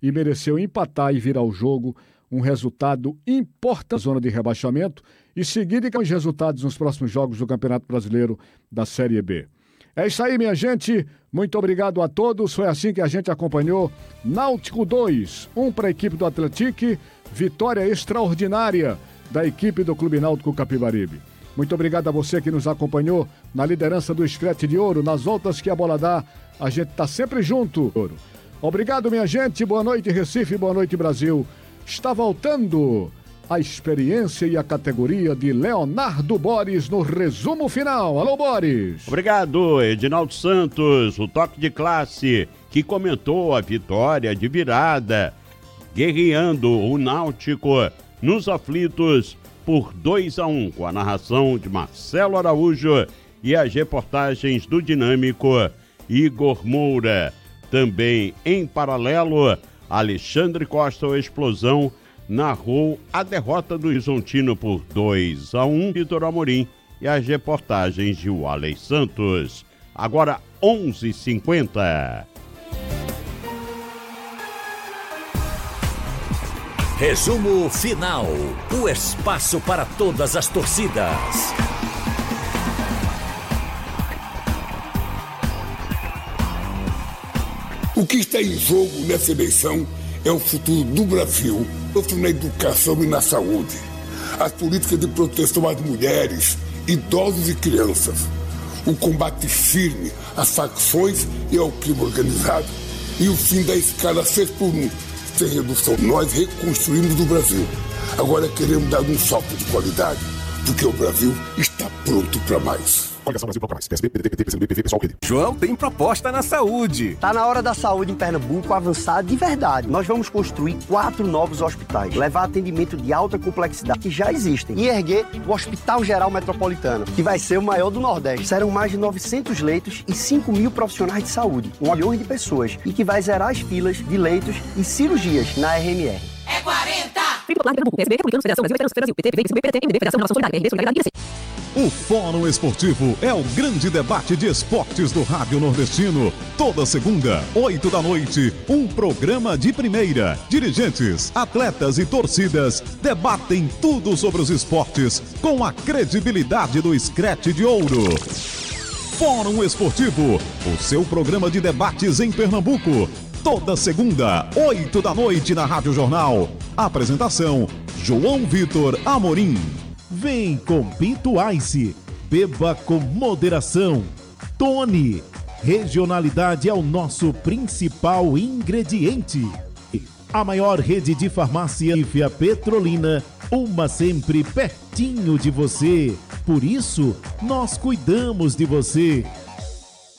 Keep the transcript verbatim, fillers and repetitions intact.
e mereceu empatar e virar o jogo. Um resultado importante na zona de rebaixamento e seguir com os resultados nos próximos jogos do Campeonato Brasileiro da Série B. É isso aí, minha gente. Muito obrigado a todos. Foi assim que a gente acompanhou Náutico dois, um para a equipe do Atlético, vitória extraordinária da equipe do Clube Náutico Capibaribe. Muito obrigado a você que nos acompanhou na liderança do Screte de Ouro. Nas voltas que a bola dá, a gente está sempre junto. Obrigado, minha gente. Boa noite, Recife. Boa noite, Brasil. Está voltando a experiência e a categoria de Leonardo Boris no resumo final. Alô, Boris. Obrigado, Edinaldo Santos, o toque de classe, que comentou a vitória de virada, guerreando o Náutico nos aflitos por dois a um, com a narração de Marcelo Araújo e as reportagens do dinâmico Igor Moura. Também, em paralelo, Alexandre Costa, o Explosão, narrou a derrota do Horizontino por dois a um, Vitor Amorim e as reportagens de Walley Santos. Agora onze e cinquenta. Resumo final. O espaço para todas as torcidas. O que está em jogo nessa eleição é o futuro do Brasil, tanto na educação e na saúde. As políticas de proteção às mulheres, idosos e crianças. O combate firme às facções e ao crime organizado. E o fim da escala seis por um, sem redução. Nós reconstruímos o Brasil. Agora queremos dar um salto de qualidade, porque o Brasil está pronto para mais. Coligação Brasil Bloco Mais, P S B, P D T, P C M B, P V, Pessoal, Rede. João tem proposta na saúde. Tá na hora da saúde em Pernambuco avançar de verdade. Nós vamos construir quatro novos hospitais, levar atendimento de alta complexidade que já existem e erguer o Hospital Geral Metropolitano, que vai ser o maior do Nordeste. Serão mais de novecentos leitos e cinco mil profissionais de saúde, um milhão de pessoas, e que vai zerar as filas de leitos e cirurgias na R M R. É quarenta! O Fórum Esportivo é o grande debate de esportes do Rádio Nordestino. Toda segunda, oito da noite, um programa de primeira. Dirigentes, atletas e torcidas debatem tudo sobre os esportes com a credibilidade do Screte de Ouro. Fórum Esportivo, o seu programa de debates em Pernambuco. Toda segunda, oito da noite na Rádio Jornal. Apresentação, João Vitor Amorim. Vem com Pinto Ice, beba com moderação. Tony, regionalidade é o nosso principal ingrediente. A maior rede de farmácia Ifia Petrolina, uma sempre pertinho de você. Por isso, nós cuidamos de você.